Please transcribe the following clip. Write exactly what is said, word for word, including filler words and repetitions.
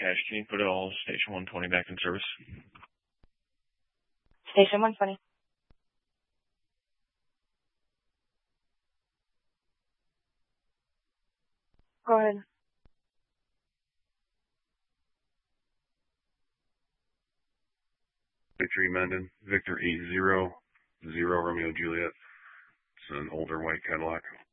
Cash, can you put all station one twenty back in service? Station one twenty. Go ahead. Victory Mendon, Victor eight zero zero Romeo Juliet. It's an older white Cadillac.